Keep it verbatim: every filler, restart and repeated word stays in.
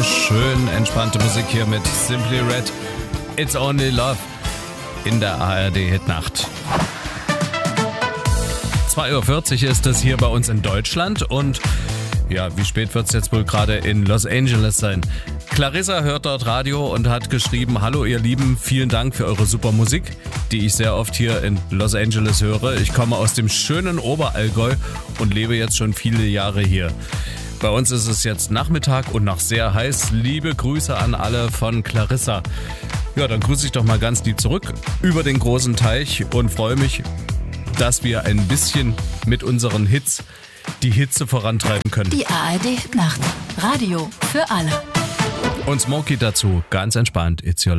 schön entspannte Musik hier mit Simply Red. It's Only Love in der A R D-Hitnacht. zwei Uhr vierzig ist es hier bei uns in Deutschland und ja, wie spät wird es jetzt wohl gerade in Los Angeles sein? Clarissa hört dort Radio und hat geschrieben: Hallo ihr Lieben, vielen Dank für eure super Musik, die ich sehr oft hier in Los Angeles höre. Ich komme aus dem schönen Oberallgäu und lebe jetzt schon viele Jahre hier. Bei uns ist es jetzt Nachmittag und noch sehr heiß. Liebe Grüße an alle von Clarissa. Ja, dann grüße ich doch mal ganz lieb zurück über den großen Teich und freue mich, dass wir ein bisschen mit unseren Hits die Hitze vorantreiben können. Die A R D-Hitnacht. Radio für alle. Und Smokey dazu, ganz entspannt. It's your